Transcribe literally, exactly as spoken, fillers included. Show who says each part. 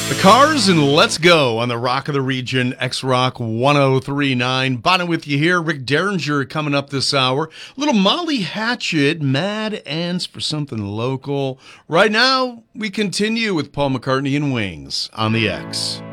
Speaker 1: The Cars and Let's Go on the Rock of the Region, X-Rock ten thirty-nine. Bonnet with you here. Rick Derringer coming up this hour. Little Molly Hatchet, Mad Ants for something local. Right now, we continue with Paul McCartney and Wings on the X.